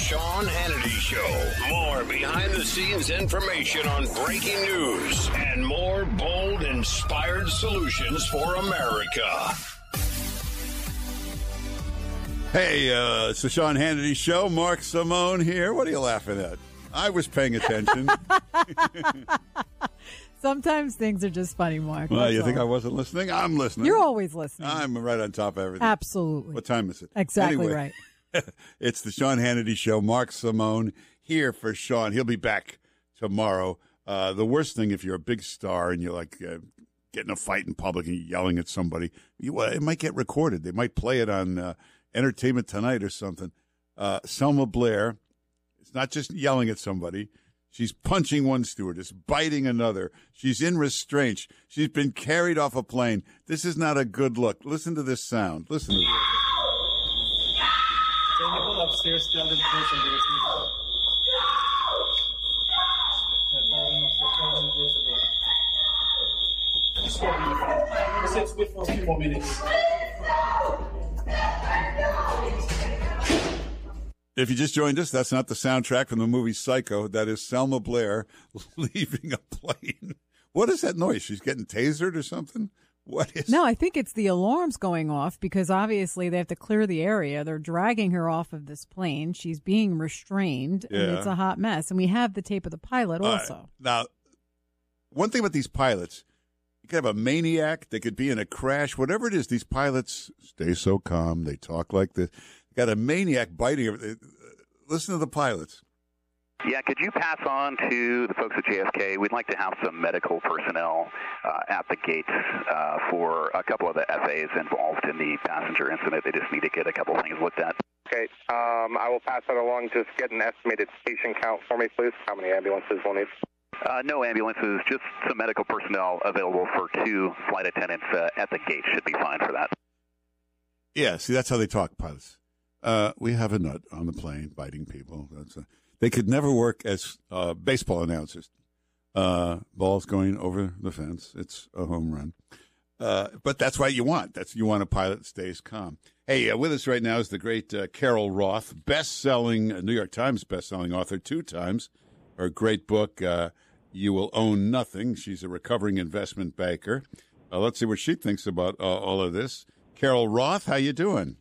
Sean Hannity Show. More behind-the-scenes information on breaking news and more bold, inspired solutions for America. Hey, it's the Sean Hannity Show. Mark Simone here. What are you laughing at? I was paying attention. Sometimes things are just funny, Mark. Well, That's you think all. I wasn't listening? I'm listening. You're always listening. I'm right on top of everything. Absolutely. What time is it? Exactly Anyway, right. It's the Sean Hannity Show. Mark Simone here for Sean. He'll be back tomorrow. The worst thing, if you're a big star and you're like getting a fight in public and yelling at somebody, it might get recorded. They might play it on Entertainment Tonight or something. Selma Blair, it's not just yelling at somebody. She's punching one stewardess, biting another. She's in restraint. She's been carried off a plane. This is not a good look. Listen to this sound. Listen to this. Technical upstairs, tell them close the door. Let's wait for a few more minutes. If you just joined us, that's not the soundtrack from the movie Psycho. That is Selma Blair leaving a plane. What is that noise? She's getting tasered or something? What is? No, I think it's the alarms going off because obviously they have to clear the area. They're dragging her off of this plane. She's being restrained, and it's a hot mess. And we have the tape of the pilot also. Right. Now, one thing about these pilots, you could have a maniac. They could be in a crash. Whatever it is, these pilots stay so calm. They talk like this. Got a maniac biting everything. Listen to the pilots. Yeah, could you pass on to the folks at JFK? We'd like to have some medical personnel at the gates for a couple of the FAs involved in the passenger incident. They just need to get a couple things looked at. Okay, I will pass that along. Just get an estimated patient count for me, please. How many ambulances we'll need? No ambulances, just some medical personnel available for 2 flight attendants at the gate. Should be fine for that. Yeah, see, that's how they talk, pilots. We have a nut on the plane biting people. They could never work as baseball announcers. Ball's going over the fence. It's a home run. But that's what you want. You want a pilot that stays calm. Hey, with us right now is the great Carol Roth, best-selling, New York Times best-selling author 2 times. Her great book, You Will Own Nothing. She's a recovering investment banker. Let's see what she thinks about all of this. Carol Roth, how you doing?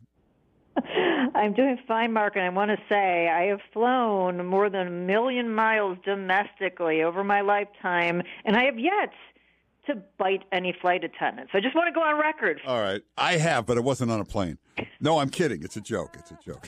I'm doing fine, Mark, and I want to say I have flown more than 1 million miles domestically over my lifetime, and I have yet to bite any flight attendants. I just want to go on record. All right. I have, but it wasn't on a plane. No, I'm kidding. It's a joke. It's a joke.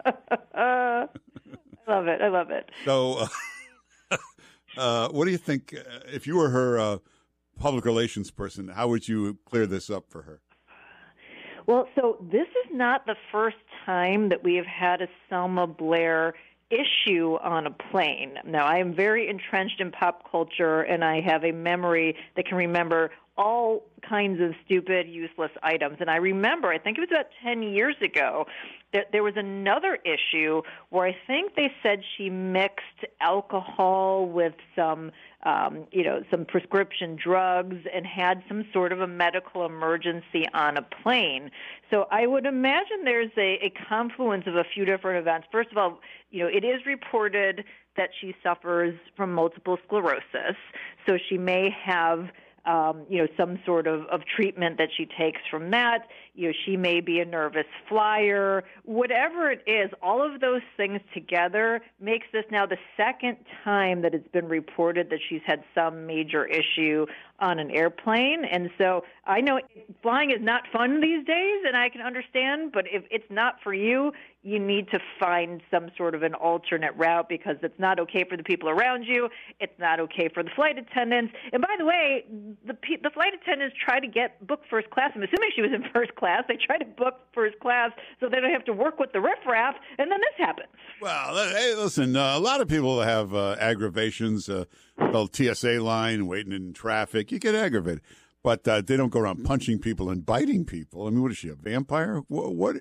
I love it. I love it. So what do you think, if you were her public relations person, how would you clear this up for her? Well, so this is not the first time that we have had a Selma Blair issue on a plane. Now, I am very entrenched in pop culture, and I have a memory that can remember all kinds of stupid, useless items. And I remember, I think it was about 10 years ago, that there was another issue where I think they said she mixed alcohol with some some prescription drugs and had some sort of a medical emergency on a plane. So I would imagine there's a confluence of a few different events. First of all, it is reported that she suffers from multiple sclerosis, so she may have some sort of treatment that she takes from that. She may be a nervous flyer. Whatever it is, all of those things together makes this now the second time that it's been reported that she's had some major issue on an airplane. And so I know flying is not fun these days, and I can understand, but if it's not for you, you need to find some sort of an alternate route because it's not okay for the people around you. It's not okay for the flight attendants. And by the way, the flight attendants try to book first class. I'm assuming she was in first class. They try to book first class so they don't have to work with the riffraff, and then this happens. Well, hey, listen, a lot of people have aggravations, the TSA line, waiting in traffic. You get aggravated. But they don't go around punching people and biting people. I mean, what is she, a vampire? What?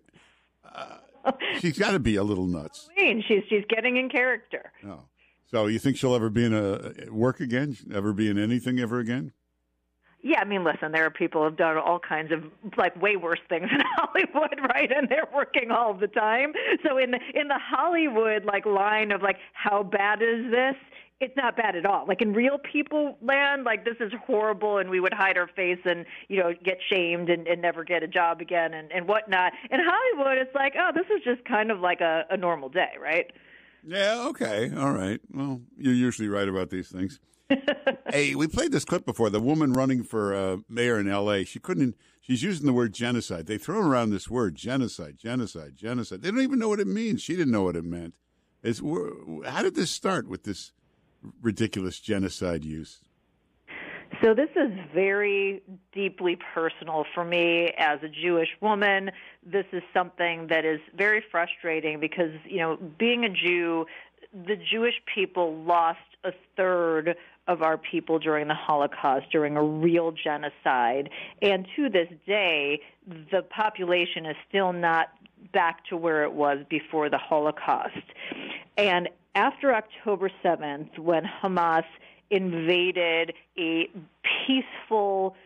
She's got to be a little nuts. She's getting in character. Oh. So you think she'll ever be in work again? Ever be in anything ever again? Yeah, I mean, listen, there are people who have done all kinds of like way worse things in Hollywood, right? And they're working all the time. So in the Hollywood like line of like how bad is this? It's not bad at all. Like in real people land, like this is horrible, and we would hide our face and get shamed and never get a job again and whatnot. In Hollywood, it's like, oh, this is just kind of like a normal day, right? Yeah. Okay. All right. Well, you're usually right about these things. Hey, we played this clip before. The woman running for mayor in L.A., she's using the word genocide. They throw around this word, genocide. They don't even know what it means. She didn't know what it meant. How did this start with this ridiculous genocide use? So this is very deeply personal for me as a Jewish woman. This is something that is very frustrating because, being a Jew, the Jewish people lost a third of our people during the Holocaust, during a real genocide. And to this day, the population is still not back to where it was before the Holocaust. And after October 7th, when Hamas invaded a peaceful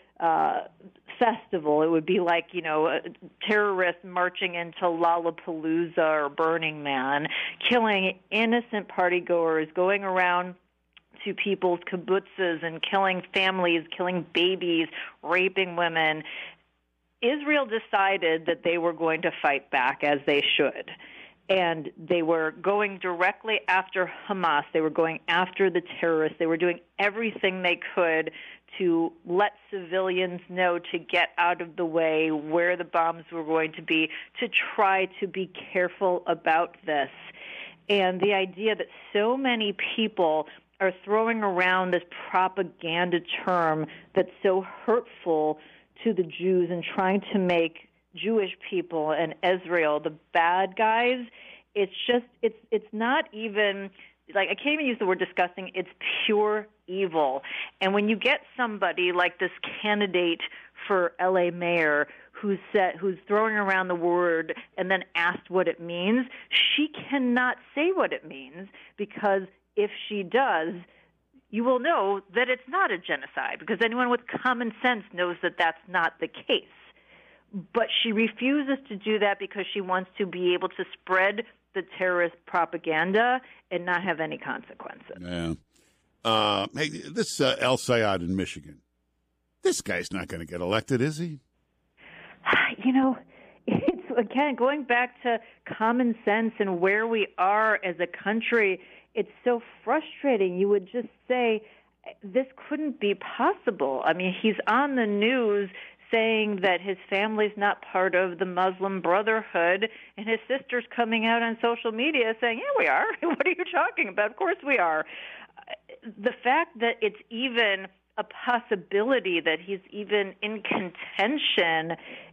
festival, it would be like, terrorists marching into Lollapalooza or Burning Man, killing innocent partygoers, going around to people's kibbutzes and killing families, killing babies, raping women. Israel decided that they were going to fight back, as they should. And they were going directly after Hamas. They were going after the terrorists. They were doing everything they could to let civilians know to get out of the way, where the bombs were going to be, to try to be careful about this. And the idea that so many people are throwing around this propaganda term that's so hurtful to the Jews and trying to make Jewish people and Israel the bad guys, it's not even, like, I can't even use the word disgusting, it's pure evil. And when you get somebody like this candidate for LA mayor who's throwing around the word and then asked what it means, she cannot say what it means, because if she does, you will know that it's not a genocide, because anyone with common sense knows that that's not the case. But she refuses to do that because she wants to be able to spread the terrorist propaganda and not have any consequences. Yeah. Hey, this El Sayed in Michigan, this guy's not going to get elected, is he? It's, again, going back to common sense and where we are as a country, it's so frustrating. You would just say, this couldn't be possible. I mean, he's on the news saying that his family's not part of the Muslim Brotherhood, and his sister's coming out on social media saying, yeah, we are. What are you talking about? Of course we are. The fact that it's even a possibility that he's even in contention,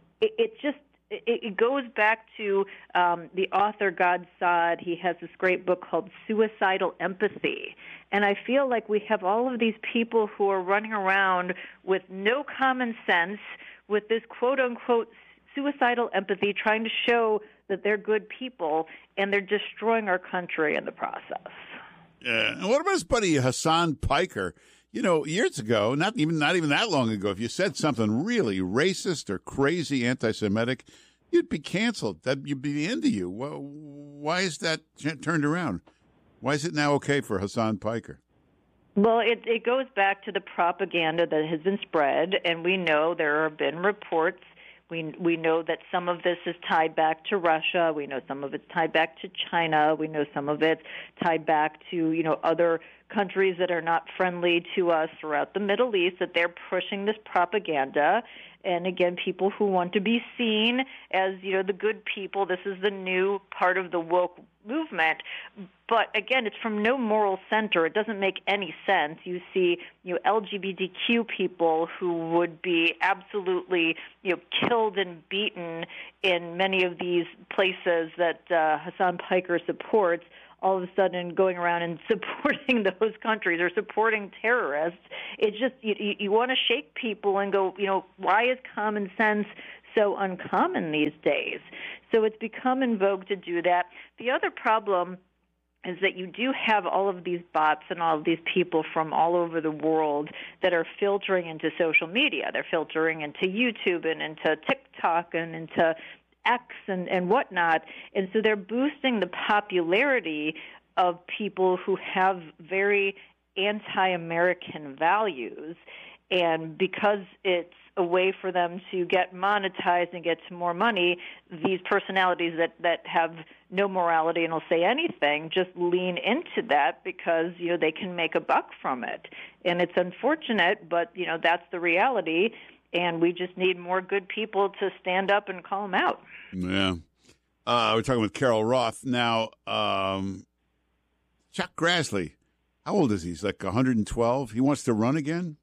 it goes back to the author Gad Saad. He has this great book called Suicidal Empathy. And I feel like we have all of these people who are running around with no common sense, with this quote-unquote suicidal empathy, trying to show that they're good people, and they're destroying our country in the process. Yeah. And what about his buddy Hassan Piker? Years ago, not even that long ago, if you said something really racist or crazy anti-Semitic, you'd be canceled. That'd be the end of you. Why is that turned around? Why is it now okay for Hassan Piker? Well, it goes back to the propaganda that has been spread, and we know there have been reports. We know that some of this is tied back to Russia. We know some of it's tied back to China. We know some of it's tied back to, other countries that are not friendly to us throughout the Middle East, that they're pushing this propaganda. And again, people who want to be seen as, the good people. This is the new part of the woke movement. But again, it's from no moral center. It doesn't make any sense. You see, LGBTQ people who would be absolutely, killed and beaten in many of these places that Hassan Piker supports, all of a sudden going around and supporting those countries or supporting terrorists. It's just, you want to shake people and go, why is common sense so uncommon these days? So it's become in vogue to do that. The other problem is that you do have all of these bots and all of these people from all over the world that are filtering into social media. They're filtering into YouTube and into TikTok and into X and whatnot. And so they're boosting the popularity of people who have very anti-American values. And because it's a way for them to get monetized and get more money, these personalities that have no morality and will say anything just lean into that because, they can make a buck from it. And it's unfortunate, but, that's the reality, and we just need more good people to stand up and call them out. Yeah. We're talking with Carol Roth. Now, Chuck Grassley, how old is he? He's like 112. He wants to run again?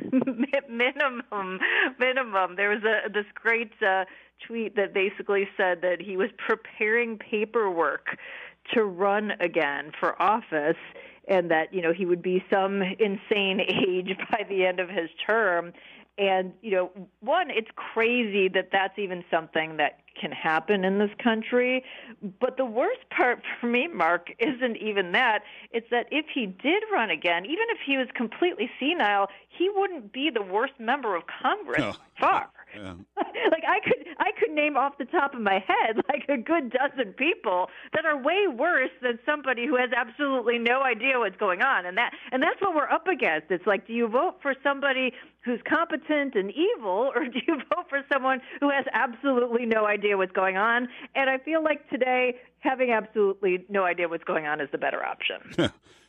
Minimum. There was this great tweet that basically said that he was preparing paperwork to run again for office, and that he would be some insane age by the end of his term. And one, it's crazy that that's even something that can happen in this country. But the worst part for me, Mark, isn't even that. It's that if he did run again, even if he was completely senile, he wouldn't be the worst member of Congress by far. Yeah. Like I could name off the top of my head like a good dozen people that are way worse than somebody who has absolutely no idea what's going on, and that's what we're up against. It's like, do you vote for somebody who's competent and evil, or do you vote for someone who has absolutely no idea what's going on? And I feel like today having absolutely no idea what's going on is the better option.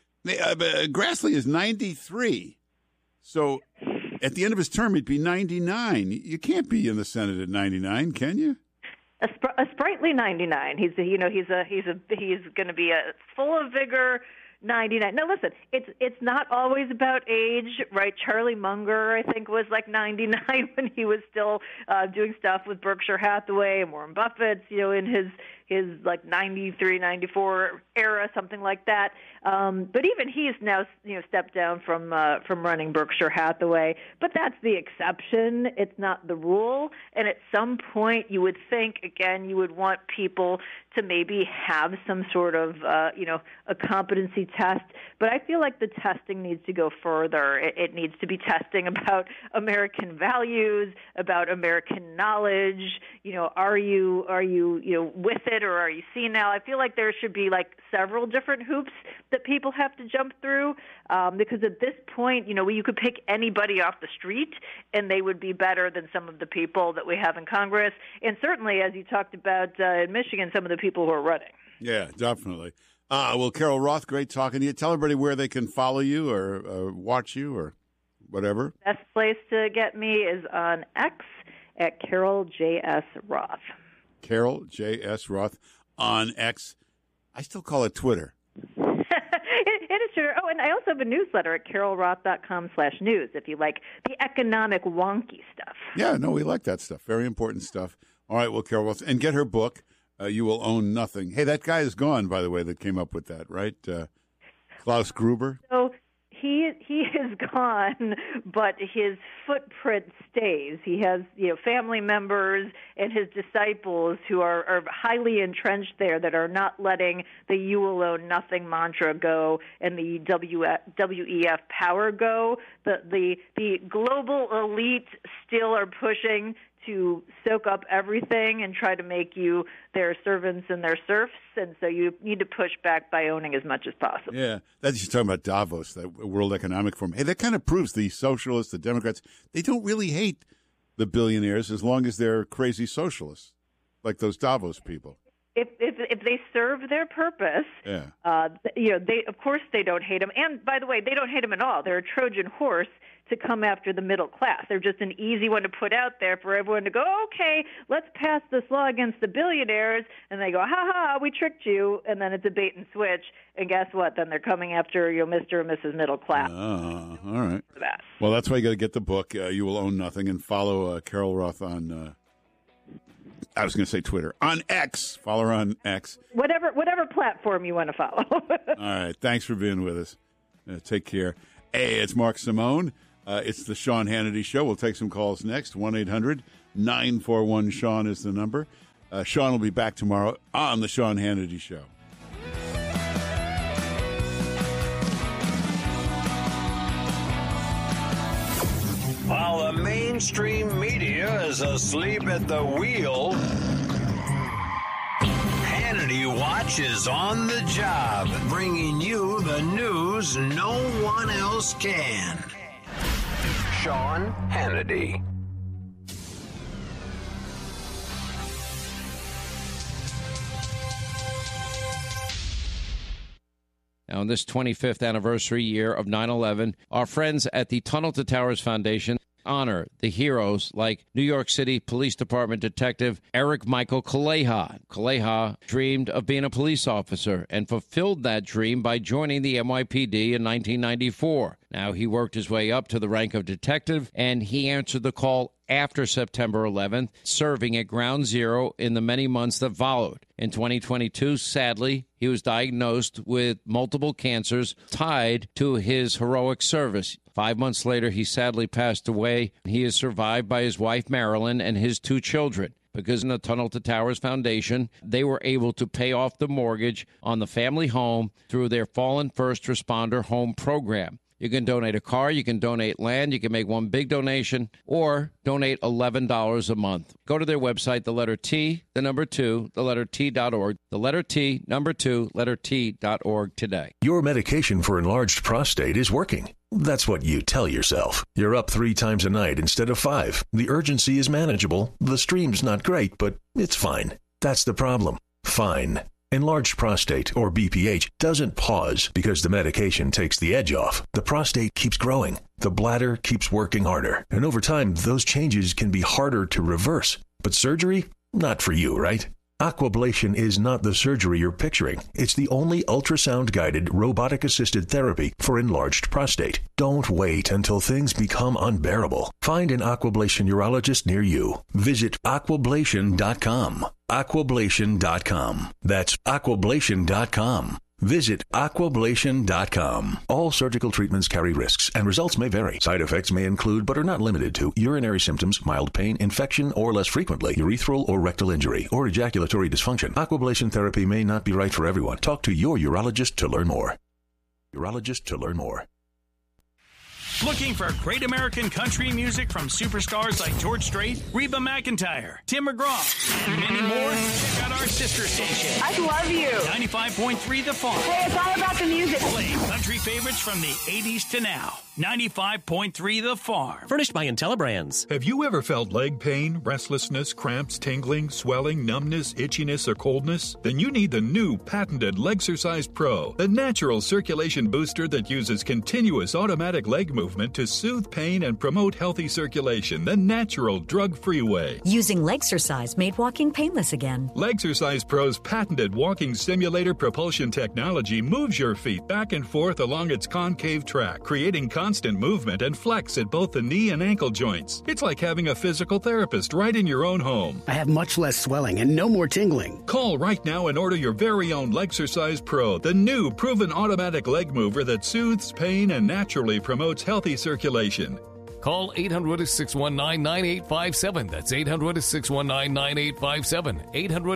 Grassley is 93, so at the end of his term, he'd be 99. You can't be in the Senate at 99, can you? A sprightly 99. He's going to be a full of vigor 99. Now listen, it's not always about age, right? Charlie Munger, I think, was like 99 when he was still doing stuff with Berkshire Hathaway, and Warren Buffett's, in his like 93, 94 era, something like that. But even he's now, stepped down from running Berkshire Hathaway. But that's the exception. It's not the rule. And at some point, you would think, again, you would want people to maybe have some sort of, a competency test. But I feel like the testing needs to go further. It needs to be testing about American values, about American knowledge. Are you with it, or are you senile? I feel like there should be like several different hoops that people have to jump through, because at this point, you could pick anybody off the street and they would be better than some of the people that we have in Congress. And certainly, as you talked about in Michigan, some of the people who are running. Yeah, definitely. Well, Carol Roth, great talking to you. Tell everybody where they can follow you or watch you or whatever. Best place to get me is on X at Carol J.S. Roth. Carol J.S. Roth on X. I still call it Twitter. It is Twitter. Oh, and I also have a newsletter at carolroth.com/news if you like the economic wonky stuff. Yeah, no, we like that stuff. Very important stuff. All right, well, Carol Roth, and get her book, You Will Own Nothing. Hey, that guy is gone, by the way, that came up with that, right? Klaus Gruber. So he is gone, but his footprint stays. He has family members and his disciples who are highly entrenched there that are not letting the "You will own nothing" mantra go and the WEF power go. The global elite still are pushing to soak up everything and try to make you their servants and their serfs, and so you need to push back by owning as much as possible. Yeah, that's just talking about Davos, that World Economic Forum. Hey, that kind of proves the socialists, the Democrats, they don't really hate the billionaires as long as they're crazy socialists, like those Davos people. If they serve their purpose, they of course they don't hate them. And by the way, they don't hate them at all. They're a Trojan horse to come after the middle class. They're just an easy one to put out there for everyone to go, okay, let's pass this law against the billionaires. And they go, ha, we tricked you. And then it's a bait and switch. And guess what? Then they're coming after Mr. and Mrs. Middle Class. All right. Well, that's why you got to get the book, You Will Own Nothing, and follow Carol Roth on, I was going to say Twitter, on X. Follow her on X. Whatever platform you want to follow. All right. Thanks for being with us. Take care. Hey, it's Mark Simone. It's the Sean Hannity Show. We'll take some calls next. 1-800-941-SEAN is the number. Sean will be back tomorrow on the Sean Hannity Show. While the mainstream media is asleep at the wheel, Hannity Watch is on the job, bringing you the news no one else can. Sean Hannity. Now, in this 25th anniversary year of 9/11, our friends at the Tunnel to Towers Foundation honor the heroes like New York City Police Department Detective Eric Michael Kaleha. Kaleha dreamed of being a police officer and fulfilled that dream by joining the NYPD in 1994. Now, he worked his way up to the rank of detective, and he answered the call after September 11th, serving at Ground Zero in the many months that followed. In 2022, sadly, he was diagnosed with multiple cancers tied to his heroic service. 5 months later, he sadly passed away. He is survived by his wife, Marilyn, and his 2 children. Because in the Tunnel to Towers Foundation, they were able to pay off the mortgage on the family home through their Fallen First Responder Home Program. You can donate a car, you can donate land, you can make one big donation, or donate $11 a month. Go to their website, the letter T, the number 2, the letter T.org, the letter T, number 2, letter T.org today. Your medication for enlarged prostate is working. That's what you tell yourself. You're up 3 times a night instead of 5. The urgency is manageable. The stream's not great, but it's fine. That's the problem. Fine. Enlarged prostate, or BPH, doesn't pause because the medication takes the edge off. The prostate keeps growing. The bladder keeps working harder. And over time, those changes can be harder to reverse. But surgery? Not for you, right? Aquablation is not the surgery you're picturing. It's the only ultrasound-guided, robotic-assisted therapy for enlarged prostate. Don't wait until things become unbearable. Find an Aquablation urologist near you. Visit aquablation.com. Aquablation.com. That's aquablation.com. Visit aquablation.com. All surgical treatments carry risks, and results may vary. Side effects may include, but are not limited to, urinary symptoms, mild pain, infection, or less frequently, urethral or rectal injury, or ejaculatory dysfunction. Aquablation therapy may not be right for everyone. Talk to your urologist to learn more. Urologist to learn more. Looking for great American country music from superstars like George Strait, Reba McEntire, Tim McGraw, and many more? Check out our sister station. I love you. 95.3 The Farm. Hey, it's all about the music. Playing country favorites from the 80s to now. 95.3 The Farm. Furnished by IntelliBrands. Have you ever felt leg pain, restlessness, cramps, tingling, swelling, numbness, itchiness, or coldness? Then you need the new patented Legsercise Pro, the natural circulation booster that uses continuous automatic leg movement to soothe pain and promote healthy circulation the natural, drug-free way. Using Legsercise made walking painless again. Legsercise Pro's patented walking simulator propulsion technology moves your feet back and forth along its concave track, creating constant movement and flex at both the knee and ankle joints. It's like having a physical therapist right in your own home. I have much less swelling and no more tingling. Call right now and order your very own Legsercise Pro, the new proven automatic leg mover that soothes pain and naturally promotes healthy circulation. Call 800-619-9857. That's 800-619-9857.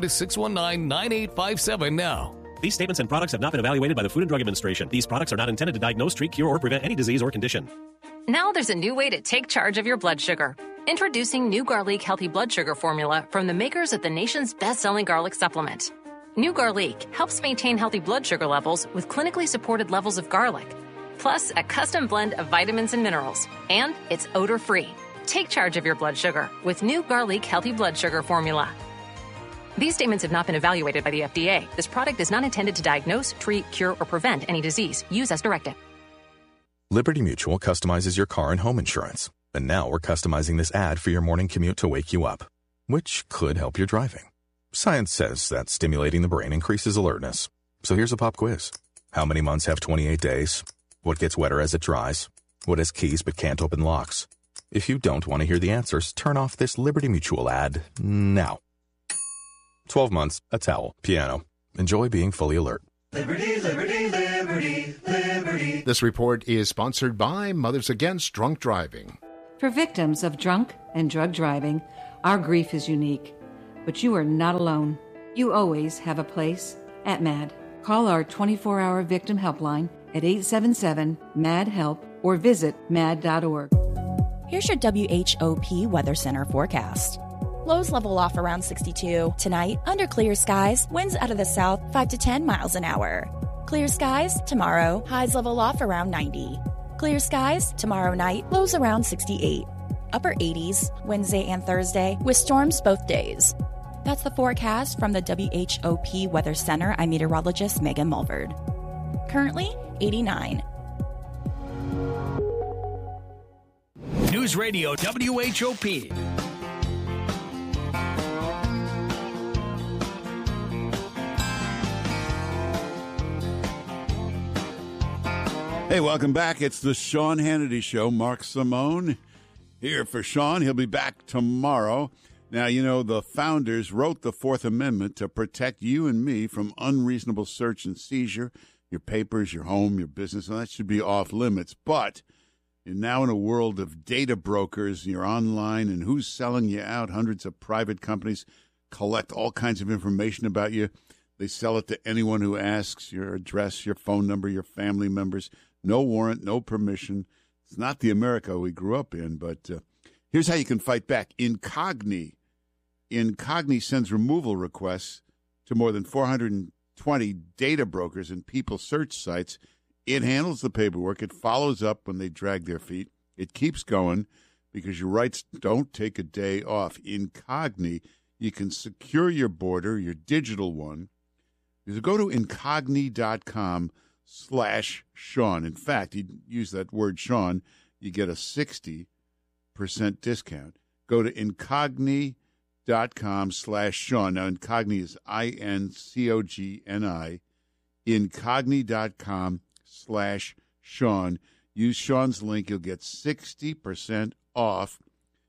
800-619-9857 now. These statements and products have not been evaluated by the Food and Drug Administration. These products are not intended to diagnose, treat, cure, or prevent any disease or condition. Now there's a new way to take charge of your blood sugar. Introducing New Garlic Healthy Blood Sugar Formula from the makers of the nation's best-selling garlic supplement. New Garlic helps maintain healthy blood sugar levels with clinically supported levels of garlic, plus a custom blend of vitamins and minerals. And it's odor-free. Take charge of your blood sugar with New Garlic Healthy Blood Sugar Formula. These statements have not been evaluated by the FDA. This product is not intended to diagnose, treat, cure, or prevent any disease. Use as directed. Liberty Mutual customizes your car and home insurance. And now we're customizing this ad for your morning commute to wake you up, which could help your driving. Science says that stimulating the brain increases alertness. So here's a pop quiz. How many months have 28 days? What gets wetter as it dries? What has keys but can't open locks? If you don't want to hear the answers, turn off this Liberty Mutual ad now. 12 months, a towel, piano. Enjoy being fully alert. Liberty, liberty, liberty, liberty. This report is sponsored by Mothers Against Drunk Driving. For victims of drunk and drug driving, our grief is unique. But you are not alone. You always have a place at MAD. Call our 24-hour victim helpline at 877-MAD-HELP or visit MAD.org. Here's your WHOP Weather Center forecast. Lows level off around 62. Tonight, under clear skies, winds out of the south 5 to 10 miles an hour. Clear skies tomorrow, highs level off around 90. Clear skies tomorrow night, lows around 68. Upper 80s Wednesday and Thursday, with storms both days. That's the forecast from the WHOP Weather Center. I'm meteorologist Megan Mulverd. Currently 89. News Radio WHOP. Hey, welcome back. It's the Sean Hannity Show. Mark Simone here for Sean. He'll be back tomorrow. Now, you know, the founders wrote the Fourth Amendment to protect you and me from unreasonable search and seizure, your papers, your home, your business, and that should be off limits. But you're now in a world of data brokers. You're online, and who's selling you out? Hundreds of private companies collect all kinds of information about you. They sell it to anyone who asks, your address, your phone number, your family members. No warrant, no permission. It's not the America we grew up in, but here's how you can fight back. Incogni sends removal requests to more than 420 data brokers and people search sites. It handles the paperwork. It follows up when they drag their feet. It keeps going because your rights don't take a day off. Incogni, you can secure your border, your digital one. You go to incogni.com/Sean. In fact, you use that word Sean, you get a 60% discount. Go to incogni.com/Sean. Now, Incogni is INCOGNI. Incogni.com/Sean. Use Sean's link. You'll get 60% off.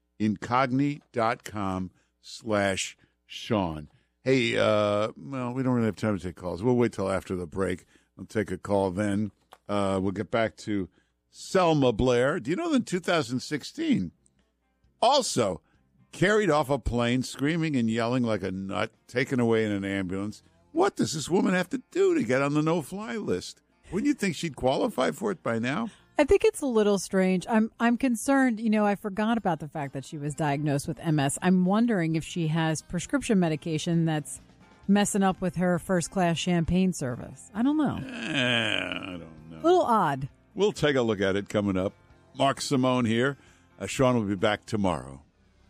Incogni.com/Sean. Hey, well, we don't really have time to take calls. We'll wait till after the break. I'll take a call then. We'll get back to Selma Blair. Do you know that in 2016, also carried off a plane, screaming and yelling like a nut, taken away in an ambulance? What does this woman have to do to get on the no-fly list? Wouldn't you think she'd qualify for it by now? I think it's a little strange. I'm concerned. You know, I forgot about the fact that she was diagnosed with MS. I'm wondering if she has prescription medication that's messing up with her first-class champagne service. I don't know. I don't know. A little odd. We'll take a look at it coming up. Mark Simone here. Sean will be back tomorrow.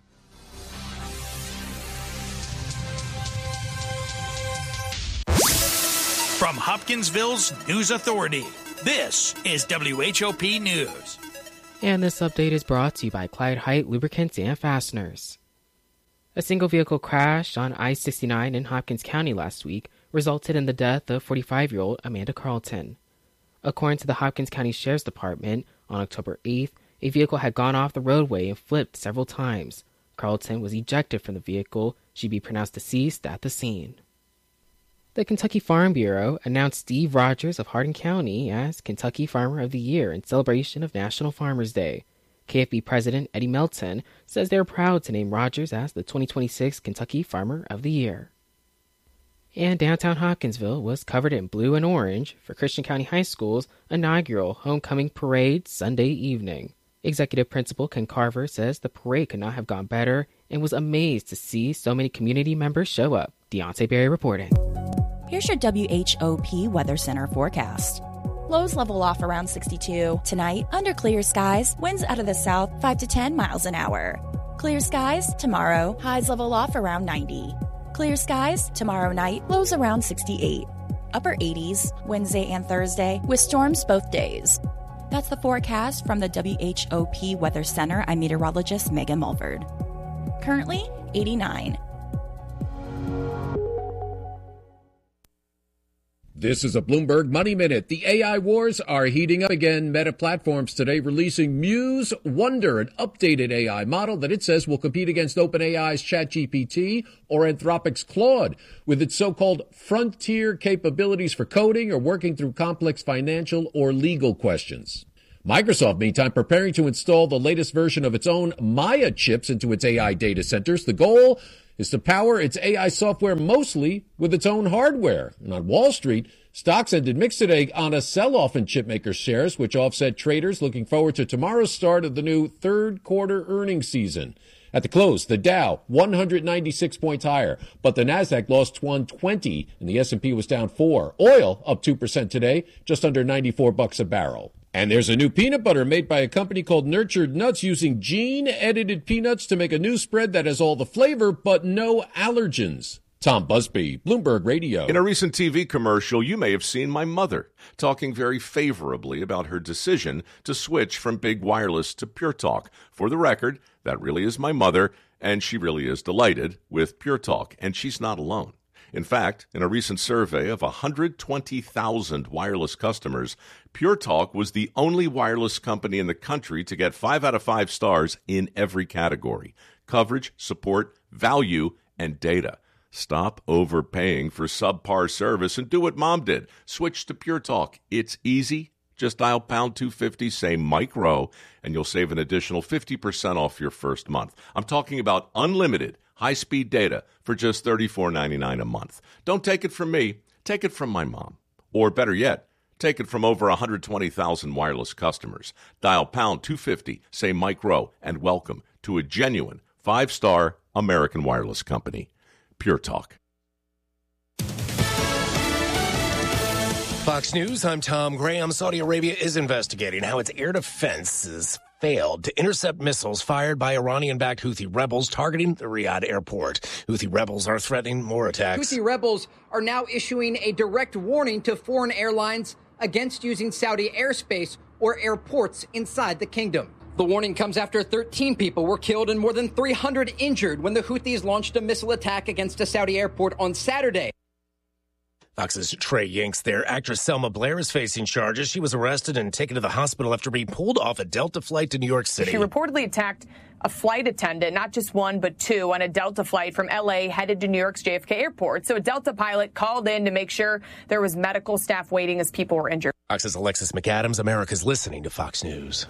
From Hopkinsville's News Authority, this is WHOP News. And this update is brought to you by Clyde Height Lubricants and Fasteners. A single vehicle crash on I-69 in Hopkins County last week resulted in the death of 45-year-old Amanda Carlton. According to the Hopkins County Sheriff's Department, on October 8th, a vehicle had gone off the roadway and flipped several times. Carlton was ejected from the vehicle. She'd be pronounced deceased at the scene. The Kentucky Farm Bureau announced Steve Rogers of Hardin County as Kentucky Farmer of the Year in celebration of National Farmers Day. KFB President Eddie Melton says they're proud to name Rogers as the 2026 Kentucky Farmer of the Year. And downtown Hopkinsville was covered in blue and orange for Christian County High School's inaugural homecoming parade Sunday evening. Executive Principal Ken Carver says the parade could not have gone better and was amazed to see so many community members show up. Deontay Berry reporting. Here's your WHOP Weather Center forecast. Lows level off around 62. Tonight, under clear skies, winds out of the south 5 to 10 miles an hour. Clear skies tomorrow, highs level off around 90. Clear skies tomorrow night, lows around 68. Upper 80s Wednesday and Thursday, with storms both days. That's the forecast from the WHOP Weather Center. I'm meteorologist Megan Mulverd. Currently 89. This is a Bloomberg Money Minute. The AI wars are heating up again. Meta Platforms today releasing Muse Wonder, an updated AI model that it says will compete against OpenAI's ChatGPT or Anthropic's Claude. With its so-called frontier capabilities for coding or working through complex financial or legal questions. Microsoft, meantime, preparing to install the latest version of its own Maya chips into its AI data centers. The goal is to power its AI software mostly with its own hardware. And on Wall Street, stocks ended mixed today on a sell-off in chipmaker shares, which offset traders looking forward to tomorrow's start of the new third quarter earnings season. At the close, the Dow 196 points higher, but the Nasdaq lost 120 and the S&P was down 4. Oil up 2% today, just under $94 a barrel. And there's a new peanut butter made by a company called Nurtured Nuts using gene-edited peanuts to make a new spread that has all the flavor but no allergens. Tom Busby, Bloomberg Radio. In a recent TV commercial, you may have seen my mother talking very favorably about her decision to switch from big wireless to Pure Talk. For the record, that really is my mother, and she really is delighted with Pure Talk, and she's not alone. In fact, in a recent survey of 120,000 wireless customers, Pure Talk was the only wireless company in the country to get 5 out of 5 stars in every category: coverage, support, value, and data. Stop overpaying for subpar service and do what Mom did. Switch to Pure Talk. It's easy. Just dial pound 250, say Mike Rowe, and you'll save an additional 50% off your first month. I'm talking about unlimited high-speed data for just $34.99 a month. Don't take it from me. Take it from my mom. Or better yet, take it from over 120,000 wireless customers. Dial pound 250, say Mike Rowe, and welcome to a genuine 5-star American wireless company. Pure Talk. Fox News, I'm Tom Graham. Saudi Arabia is investigating how its air defenses failed to intercept missiles fired by Iranian-backed Houthi rebels targeting the Riyadh airport. Houthi rebels are threatening more attacks. Houthi rebels are now issuing a direct warning to foreign airlines against using Saudi airspace or airports inside the kingdom. The warning comes after 13 people were killed and more than 300 injured when the Houthis launched a missile attack against a Saudi airport on Saturday. Fox's Trey Yanks there. Actress Selma Blair is facing charges. She was arrested and taken to the hospital after being pulled off a Delta flight to New York City. She reportedly attacked a flight attendant, not just one, but two, on a Delta flight from L.A. headed to New York's JFK airport. So a Delta pilot called in to make sure there was medical staff waiting as people were injured. Fox's Alexis McAdams. America's listening to Fox News.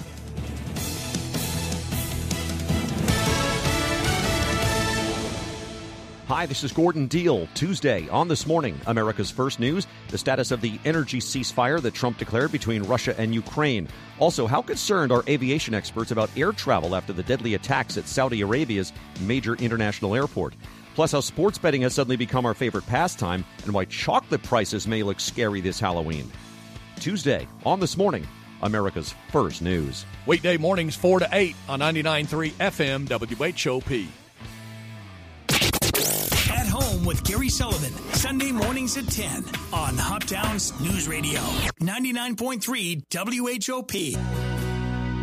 Hi, this is Gordon Deal. Tuesday on This Morning, America's First News, the status of the energy ceasefire that Trump declared between Russia and Ukraine. Also, how concerned are aviation experts about air travel after the deadly attacks at Saudi Arabia's major international airport? Plus, how sports betting has suddenly become our favorite pastime and why chocolate prices may look scary this Halloween. Tuesday on This Morning, America's First News. Weekday mornings 4 to 8 on 99.3 FM WHOP. At Home with Gary Sullivan, Sunday mornings at 10 on Hoptown's News Radio, 99.3 WHOP.